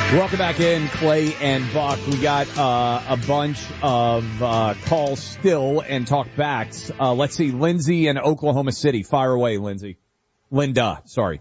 Welcome back in, Clay and Buck. We got a bunch of calls still and talk backs. Let's see, Lindsay in Oklahoma City. Fire away, Lindsay. Linda, sorry.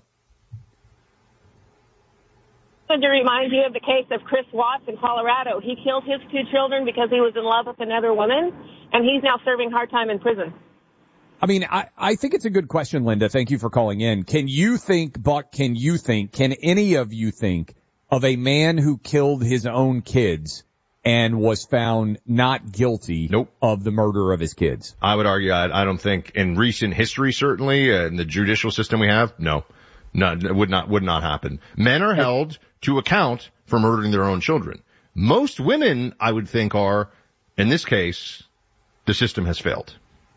To remind you of the case of Chris Watts in Colorado. He killed his 2 children because he was in love with another woman, and he's now serving hard time in prison. I mean, I think it's a good question, Linda. Thank you for calling in. Can you think, Buck, can any of you think of a man who killed his own kids and was found not guilty of the murder of his kids? I would argue, I don't think in recent history, certainly, in the judicial system we have, no, it would not happen. Men are held to account for murdering their own children. Most women, I would think, are, in this case, the system has failed.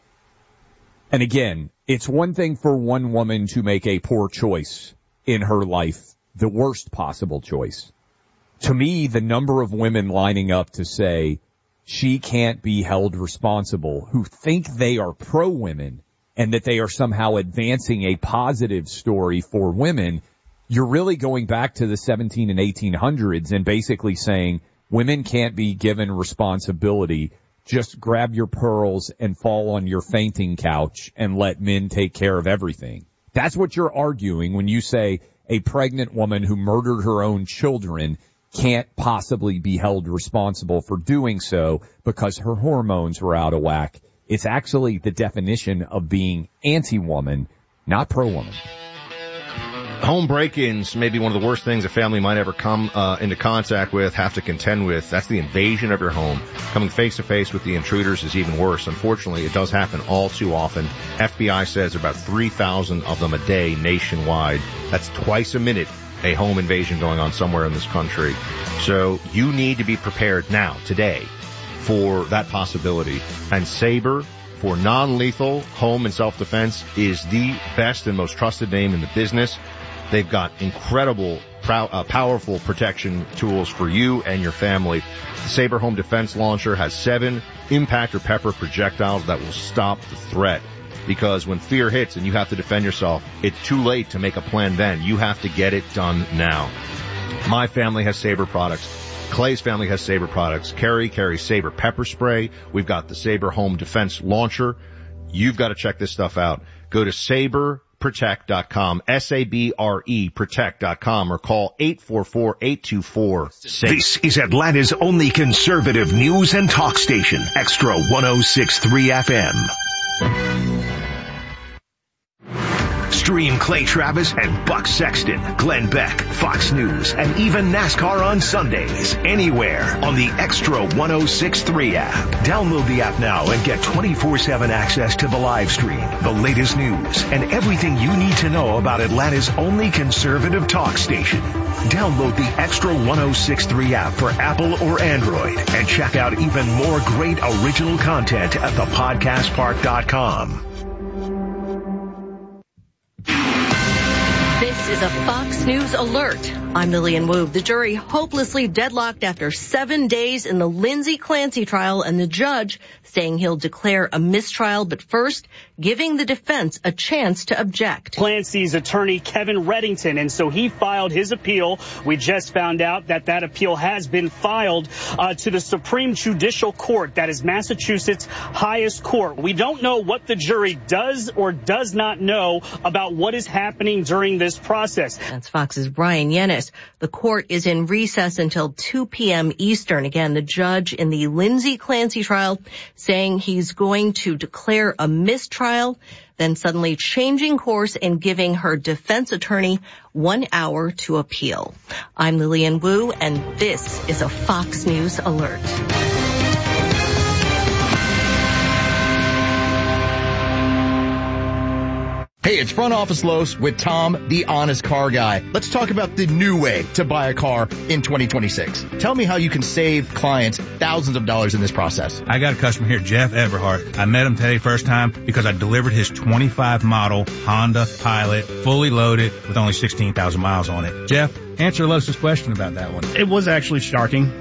And again, it's one thing for one woman to make a poor choice in her life, the worst possible choice. To me, the number of women lining up to say she can't be held responsible, who think they are pro-women and that they are somehow advancing a positive story for women, you're really going back to the 17 and 1800s and basically saying women can't be given responsibility. Just grab your pearls and fall on your fainting couch and let men take care of everything. That's what you're arguing when you say a pregnant woman who murdered her own children can't possibly be held responsible for doing so because her hormones were out of whack. It's actually the definition of being anti-woman, not pro-woman. Home break-ins may be one of the worst things a family might ever come into contact with, have to contend with. That's the invasion of your home. Coming face-to-face with the intruders is even worse. Unfortunately, it does happen all too often. FBI says about 3,000 of them a day nationwide. That's twice a minute, a home invasion going on somewhere in this country. So you need to be prepared now, today, for that possibility. And Sabre, for non-lethal home and self-defense, is the best and most trusted name in the business. They've got incredible, powerful protection tools for you and your family. The Sabre Home Defense Launcher has 7 impact or pepper projectiles that will stop the threat. Because when fear hits and you have to defend yourself, it's too late to make a plan then. You have to get it done now. My family has Sabre products. Clay's family has Sabre products. Carrie carries Sabre pepper spray. We've got the Sabre Home Defense Launcher. You've got to check this stuff out. Go to SabreProtect.com, S-A-B-R-E, protect.com, or call 844-824-SAFE. This is Atlanta's only conservative news and talk station, Extra 106.3 FM. Stream Clay Travis and Buck Sexton, Glenn Beck, Fox News, and even NASCAR on Sundays, anywhere on the Extra 106.3 app. Download the app now and get 24/7 access to the live stream, the latest news, and everything you need to know about Atlanta's only conservative talk station. Download the Extra 106.3 app for Apple or Android and check out even more great original content at thepodcastpark.com. This is a Fox News alert. I'm Lillian Wu. The jury hopelessly deadlocked after 7 days in the Lindsay Clancy trial, and the judge saying he'll declare a mistrial, but first giving the defense a chance to object. Clancy's attorney, Kevin Reddington, and so he filed his appeal. We just found out that appeal has been filed to the Supreme Judicial Court. That is Massachusetts' highest court. We don't know what the jury does or does not know about what is happening during this process. That's Fox's Brian Yennis. The court is in recess until 2 p.m. Eastern. Again, the judge in the Lindsay Clancy trial saying he's going to declare a mistrial, then suddenly changing course and giving her defense attorney 1 hour to appeal. I'm Lillian Wu, and this is a Fox News alert. Hey, it's Front Office Los with Tom, the honest car guy. Let's talk about the new way to buy a car in 2026. Tell me how you can save clients thousands of dollars in this process. I got a customer here, Jeff Everhart. I met him today first time because I delivered his 25 model Honda Pilot, fully loaded with only 16,000 miles on it. Jeff, answer Los's question about that one. It was actually shocking.